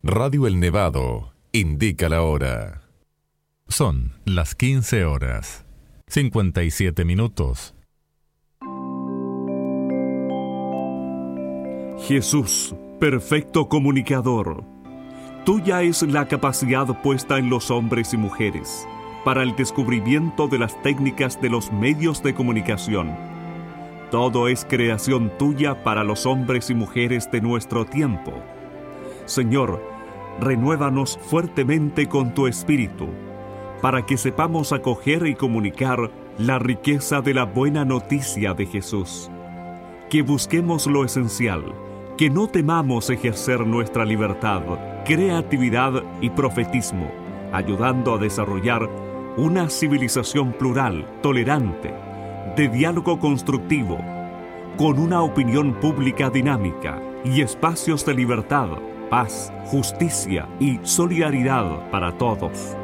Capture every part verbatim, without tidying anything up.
Radio El Nevado indica la hora. Son las quince horas, cincuenta y siete minutos. Jesús, perfecto comunicador, tuya es la capacidad puesta en los hombres y mujeres para el descubrimiento de las técnicas de los medios de comunicación. Todo es creación tuya para los hombres y mujeres de nuestro tiempo. Señor, renuévanos fuertemente con tu espíritu, para que sepamos acoger y comunicar la riqueza de la buena noticia de Jesús. Que busquemos lo esencial, que no temamos ejercer nuestra libertad, creatividad y profetismo, ayudando a desarrollar una civilización plural, tolerante, de diálogo constructivo, con una opinión pública dinámica y espacios de libertad, paz, justicia y solidaridad para todos.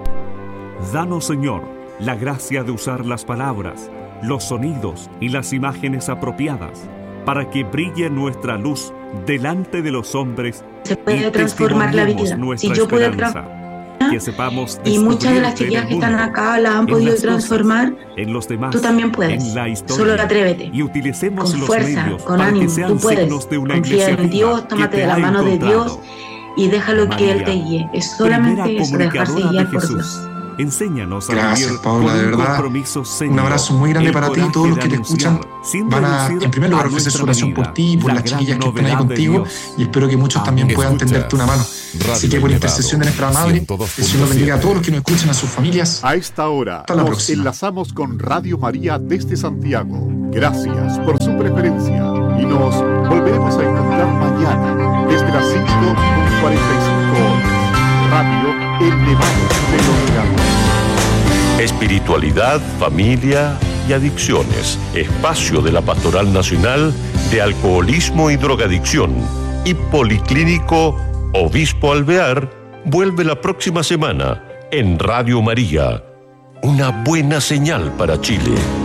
Danos, Señor, la gracia de usar las palabras, los sonidos y las imágenes apropiadas para que brille nuestra luz delante de los hombres. Se puede transformar la vida. Si yo puedo transformar, que sepamos y muchas de las chiquillas que están acá la han podido transformar, en los demás, tú también puedes. En la historia, solo atrévete. Y utilicemos con los fuerza, medios con para ánimo. que sean Tú puedes. signos de una Confía en Dios, tómate de la mano de Dios y déjalo María, que Él te guíe. Es solamente eso, dejarse guiar por Dios. Enséñanos a Gracias, vivir Paula, con de un verdad. compromiso serio, Un abrazo muy grande el para ti y coraje todos los de que te anunciar, escuchan sin van a, reducir en primer lugar, a ofrecer su nuestra oración vida por ti y por la las gran chiquillas que están ahí novedad de contigo, Dios. y espero que muchos también puedan Escuchas tenderte una mano. Radio Así que por El intercesión de Nevado, nuestra Madre, ciento dos que el Señor bendiga a punto todos los que nos escuchan, a sus familias. A esta hora Hasta la nos próxima. enlazamos con Radio María desde Santiago. Gracias por su preferencia y nos volveremos a encontrar mañana desde las cinco cuarenta y cinco horas. Radio El Nevado de los Llanos. Espiritualidad, familia y adicciones. Espacio de la Pastoral Nacional de Alcoholismo y Drogadicción. Y Policlínico Obispo Alvear vuelve la próxima semana en Radio María. Una buena señal para Chile.